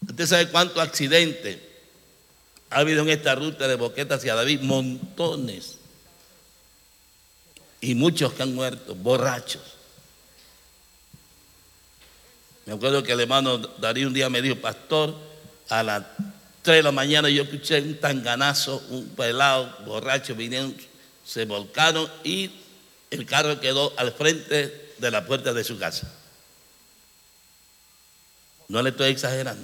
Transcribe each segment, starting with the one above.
Usted sabe cuántos accidentes ha habido en esta ruta de Boquete hacia David, montones. Y muchos que han muerto, borrachos. Me acuerdo que el hermano Darío un día me dijo: pastor, a las 3 de la mañana yo escuché un tanganazo, un pelado borracho, vinieron, se volcaron y el carro quedó al frente de la puerta de su casa. No le estoy exagerando.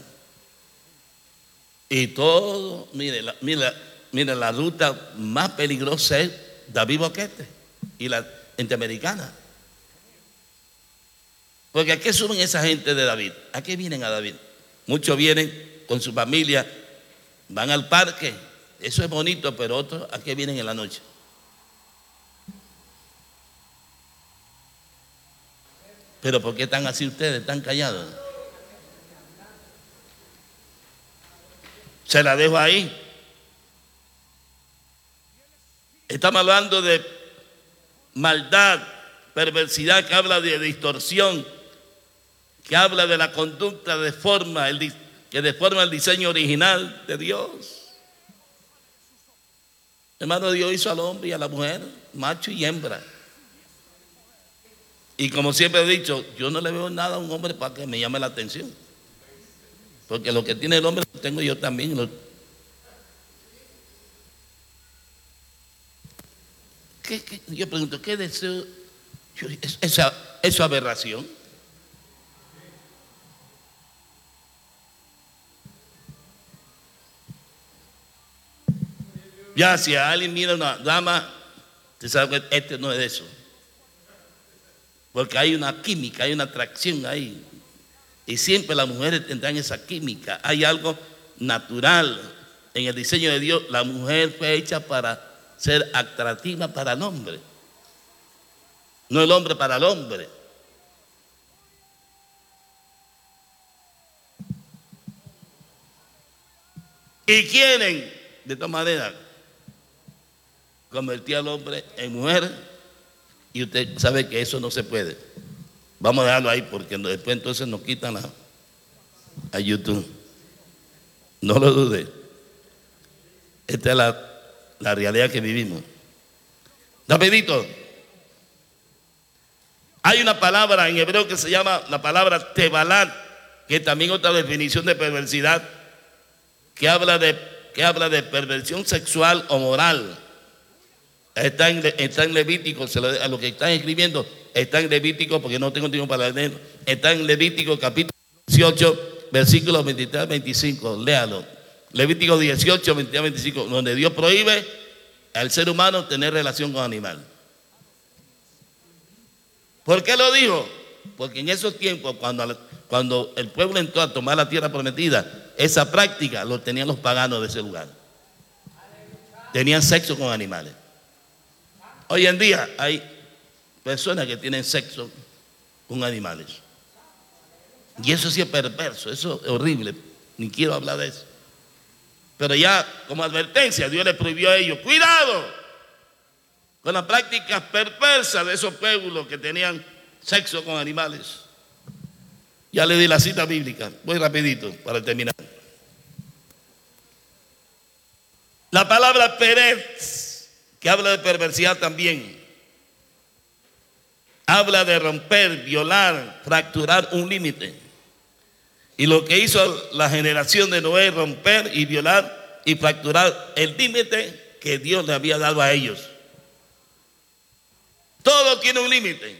Y todo, mire, la ruta más peligrosa es David Boquete y la Interamericana. Porque ¿a qué suben esa gente de David? ¿A qué vienen a David? Muchos vienen con su familia, van al parque, eso es bonito, pero otros ¿a qué vienen en la noche? Pero ¿por qué están así ustedes, tan callados? Se la dejo ahí. Estamos hablando de maldad, perversidad, que habla de distorsión, que habla de la conducta que deforma el diseño original de Dios. Hermano, Dios hizo al hombre y a la mujer, macho y hembra. Y como siempre he dicho, yo no le veo nada a un hombre para que me llame la atención. Porque lo que tiene el hombre lo tengo yo también. Yo pregunto, ¿qué deseo? ¿Eso es aberración? Ya, si a alguien mira una dama, usted sabe que este no es de eso. Porque hay una química, hay una atracción ahí. Y siempre las mujeres tendrán esa química. Hay algo natural en el diseño de Dios. La mujer fue hecha para ser atractiva para el hombre, no el hombre para el hombre. Y quieren, de todas maneras, convertir al hombre en mujer, y usted sabe que eso no se puede. Vamos a dejarlo ahí porque después entonces nos quitan a YouTube. No lo dude. Esta es la realidad que vivimos. Rapidito. Hay una palabra en hebreo que se llama la palabra tebalat, que también otra definición de perversidad, que habla de perversión sexual o moral. Está en Levítico, a lo que están escribiendo, está en Levítico, porque no tengo tiempo para leerlo. Está en Levítico capítulo 18, versículos 23 al 25. Léalo. Levítico 18, 23 al 25, donde Dios prohíbe al ser humano tener relación con animal. ¿Por qué lo dijo? Porque en esos tiempos, cuando el pueblo entró a tomar la tierra prometida, esa práctica lo tenían los paganos de ese lugar. Tenían sexo con animales. Hoy en día hay personas que tienen sexo con animales. Y eso sí es perverso, eso es horrible. Ni quiero hablar de eso. Pero ya como advertencia, Dios les prohibió a ellos: cuidado con las prácticas perversas de esos pueblos que tenían sexo con animales. Ya le di la cita bíblica, voy rapidito para terminar. La palabra perez, que habla de perversidad también, habla de romper, violar, fracturar un límite. Y lo que hizo la generación de Noé, romper y violar y fracturar el límite que Dios le había dado a ellos. Todo tiene un límite.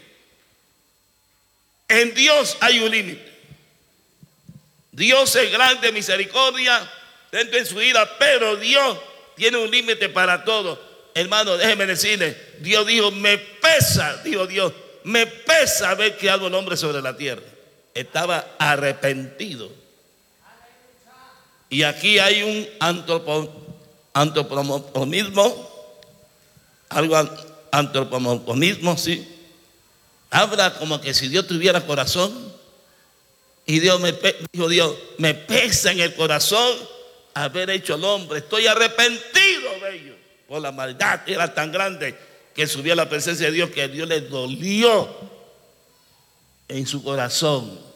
En Dios hay un límite. Dios es grande, misericordia, dentro de su ira, pero Dios tiene un límite para todo. Hermano, déjeme decirle, Dios dijo: me pesa, dijo Dios, me pesa haber creado el hombre sobre la tierra. Estaba arrepentido. Y aquí hay un antropomorfismo, sí. Habla como que si Dios tuviera corazón. Y dijo Dios, me pesa en el corazón haber hecho al hombre. Estoy arrepentido de ello. Por la maldad era tan grande que subió a la presencia de Dios, que a Dios le dolió en su corazón